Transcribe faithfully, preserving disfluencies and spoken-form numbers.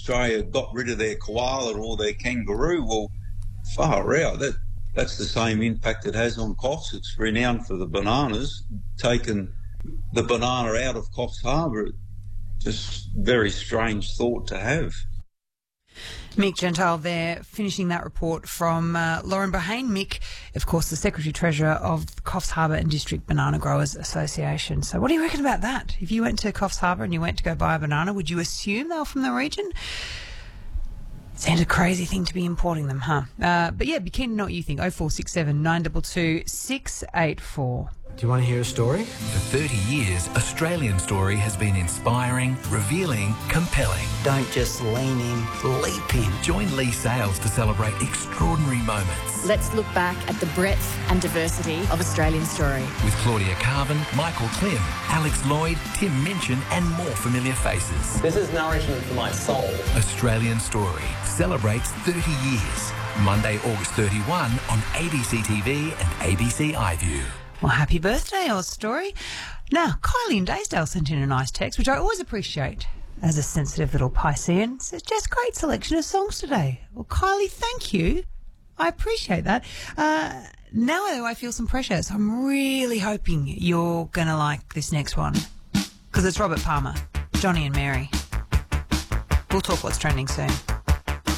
Australia got rid of their koala or their kangaroo. Well, far out. That that's the same impact it has on Coffs. It's renowned for the bananas. Taking the banana out of Coffs Harbour, just very strange thought to have. Mick Gentile there, finishing that report from uh, Lauren Bohane. Mick, of course, the Secretary-Treasurer of Coffs Harbour and District Banana Growers Association. So what do you reckon about that? If you went to Coffs Harbour and you went to go buy a banana, would you assume they were from the region? Seems a crazy thing to be importing them, huh? Uh, but yeah, be keen to know what you think. oh four six seven, nine two two, six eight four. Do you want to hear a story? For thirty years, Australian Story has been inspiring, revealing, compelling. Don't just lean in, leap in. Join Lee Sales to celebrate extraordinary moments. Let's look back at the breadth and diversity of Australian Story. With Claudia Carvin, Michael Klim, Alex Lloyd, Tim Minchin and more familiar faces. This is nourishment for my soul. Australian Story celebrates thirty years. Monday, August thirty-first on A B C T V and A B C iView. Well, happy birthday, Oz Story. Now, Kylie in Daysdale sent in a nice text, which I always appreciate as a sensitive little Piscean. Says, just great selection of songs today. Well, Kylie, thank you. I appreciate that. Uh, now, though, I feel some pressure, so I'm really hoping you're going to like this next one. Because it's Robert Palmer, Johnny and Mary. We'll talk what's trending soon.